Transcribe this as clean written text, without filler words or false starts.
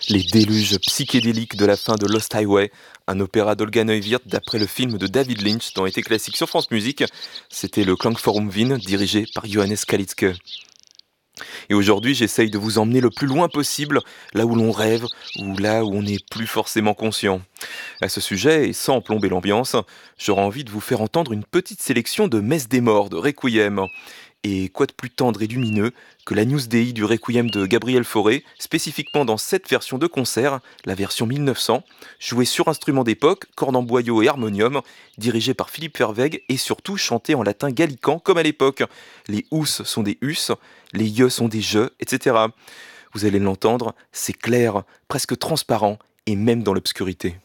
Les déluges psychédéliques de la fin de Lost Highway, un opéra d'Olga Neuwirth d'après le film de David Lynch dont était classique sur France Musique, c'était le Klangforum Wien dirigé par Johannes Kalitzke. Et aujourd'hui, j'essaye de vous emmener le plus loin possible, là où l'on rêve ou là où on n'est plus forcément conscient. À ce sujet, et sans plomber l'ambiance, j'aurais envie de vous faire entendre une petite sélection de Messe des Morts de Requiem. Et quoi de plus tendre et lumineux que la News Dei du Requiem de Gabriel Fauré, spécifiquement dans cette version de concert, la version 1900, jouée sur instrument d'époque, cordes en boyau et harmonium, dirigée par Philippe Verweg et surtout chantée en latin gallican comme à l'époque. Les ous sont des us, les ye sont des je, etc. Vous allez l'entendre, c'est clair, presque transparent et même dans l'obscurité.